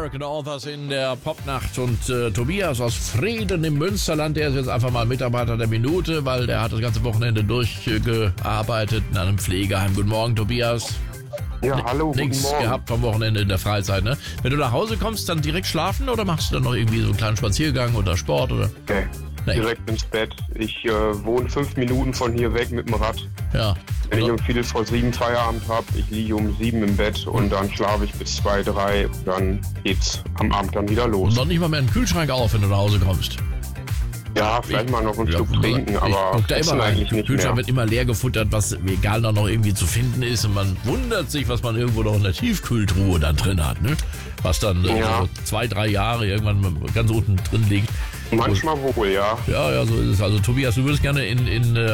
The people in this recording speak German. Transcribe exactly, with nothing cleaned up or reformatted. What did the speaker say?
American Authors in der Popnacht und äh, Tobias aus Frieden im Münsterland, der ist jetzt einfach mal Mitarbeiter der Minute, weil der hat das ganze Wochenende durchgearbeitet in einem Pflegeheim. Guten Morgen, Tobias. Ja, hallo, guten Nichts Morgen. gehabt vom Wochenende in der Freizeit, ne? Wenn du nach Hause kommst, dann direkt schlafen oder machst du dann noch irgendwie so einen kleinen Spaziergang oder Sport oder? Okay. Nee. Direkt ins Bett. Ich äh, wohne fünf Minuten von hier weg mit dem Rad. Ja. Wenn ich um Viertel vor sieben Feierabend habe, ich liege um sieben im Bett und dann schlafe ich bis zwei, drei. Dann geht's am Abend dann wieder Und los. noch nicht mal mehr einen Kühlschrank auf, wenn du nach Hause kommst. Ja, vielleicht mal noch ein Ja, Stück trinken, ich aber guck da das immer rein. eigentlich Der nicht Kühlschrank mehr. wird immer leer gefuttert, was egal da noch irgendwie zu finden ist. Und man wundert sich, was man irgendwo noch in der Tiefkühltruhe dann drin hat, ne? Was dann äh, Ja. so zwei, drei Jahre irgendwann ganz unten drin liegt. Manchmal wohl, ja. Ja, ja, so ist es. Also Tobias, du würdest gerne in, in äh,